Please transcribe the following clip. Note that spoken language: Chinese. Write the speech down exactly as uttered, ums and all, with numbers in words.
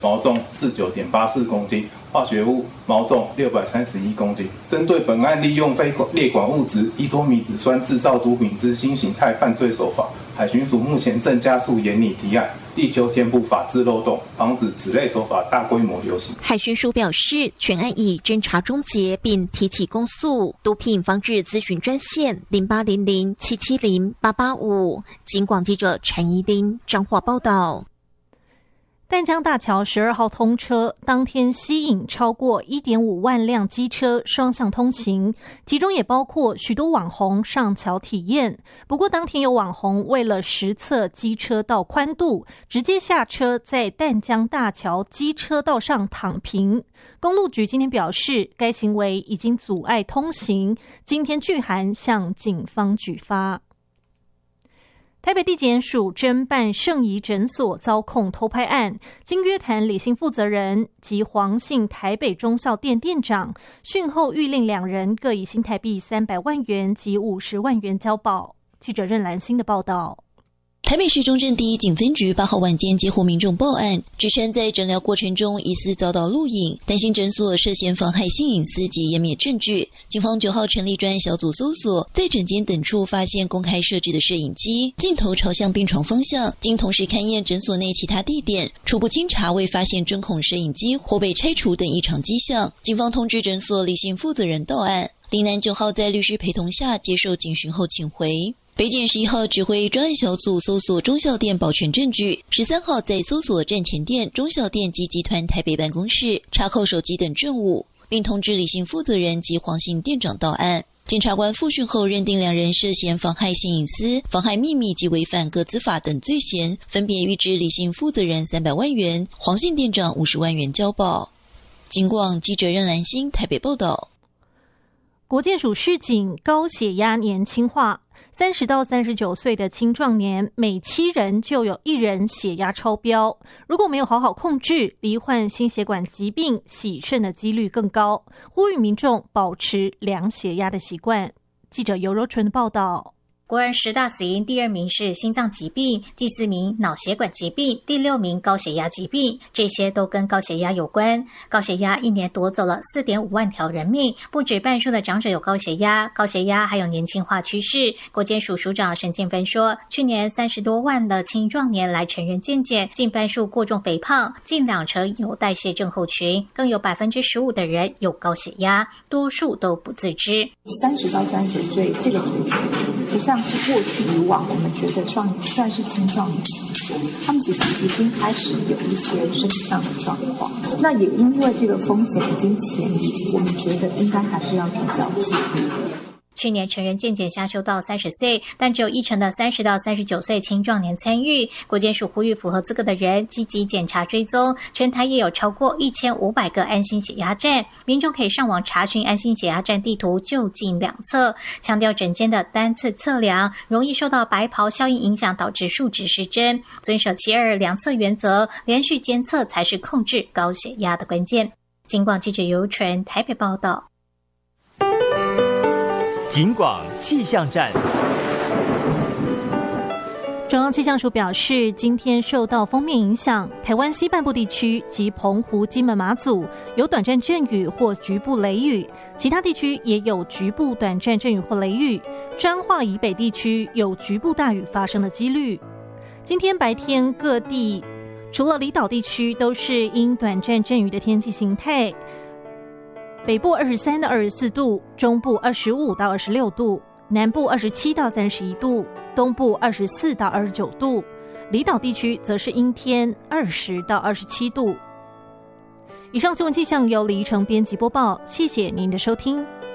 毛重四十九点八四公斤，化学物毛重六百三十一公斤。针对本案利用非列管物质依托米酯酸制造毒品之新形态犯罪手法，海巡署目前正加速研拟提案，力求填补法制漏洞，防止此类手法大规模流行。 海巡署表示，全案已侦查终结，并提起公诉。毒品防治咨询专线零八零零七七零八八五。警广记者陈怡琳彰化报道。 淡江大桥十二号通车，当天吸引超过 一点五万辆机车双向通行，其中也包括许多网红上桥体验。不过当天有网红为了实测机车道宽度，直接下车在淡江大桥机车道上躺平。公路局今天表示，该行为已经阻碍通行，今天具函向警方举发。台北地检署侦办圣仪诊所遭控偷拍案，经约谈李姓负责人及黄姓台北忠孝店店长，讯后谕令两人各以新台币三百万元及五十万元交保。记者任兰心的报道。 台北市中正第一警分局八号晚间接获民众报案，指称在诊疗过程中疑似遭到录影，担心诊所涉嫌妨害性隐私及湮灭证据。警方九号成立专案小组搜索，在诊间等处发现公开设置的摄影机，镜头朝向病床方向，经同时勘验诊所内其他地点，初步清查未发现针孔摄影机或被拆除等异常迹象。警方通知诊所李姓负责人到案，林男九号在律师陪同下接受警询后请回。北检十一号指挥专案小组搜索忠孝店保全证据，十三号在搜索站前店、忠孝店及集团台北办公室查扣手机等证物，并通知李姓负责人及黄姓店长到案。检察官复讯后认定两人涉嫌妨害性隐私、妨害秘密及违反个资法等罪嫌，分别预支李姓负责人三百万元、黄姓店长五十万元交保。警广记者任兰心台北报道。 国健署示警高血压年轻化，三十到三十九岁的青壮年，每七人就有一人血压超标。如果没有好好控制，罹患心血管疾病、洗肾的几率更高。呼吁民众保持量血压的习惯。记者尤柔纯的报道。 国人十大死因第二名是心脏疾病，第四名脑血管疾病，第六名高血压疾病，这些都跟高血压有关。高血压一年夺走了 四点五万条人命，不止半数的长者有高血压，高血压还有年轻化趋势。国健署署长沈建芬说，去年三十多万的青壮年来成人健检，近半数过重肥胖，近两成有代谢症候群，更有 百分之十五 的人有高血压，多数都不自知。 三十到三十九岁这个族群不像是过去以往我们觉得算算是青壮年族群，他们其实已经开始有一些身体上的状况，那也因为这个风险已经潜移，我们觉得应该还是要提早戒律。 去年成人健检下修到三十岁，但只有一成的三十到三十九岁青壮年参与。国健署呼吁符合资格的人积极检查追踪，全台也有超过一千五百个安心血压站，民众可以上网查询安心血压站地图，就近两测。强调诊间的单次测量容易受到白袍效应影响，导致数值失真，遵守七二量测原则，连续监测才是控制高血压的关键。警广记者尤纯台北报道。 警广气象站。 中央气象署表示，今天受到锋面影响，台湾西半部地区及澎湖、金门、马祖有短暂阵雨或局部雷雨，其他地区也有局部短暂阵雨或雷雨。彰化以北地区有局部大雨发生的几率。今天白天各地除了离岛地区都是因短暂阵雨的天气形态。北部二十三到二十四度，中部二十五到二十六度，南部二十七到三十一度，东部二十四到二十九度，离岛地区则是阴天二十到二十七度。以上新闻气象由李怡成编辑播报，谢谢您的收听。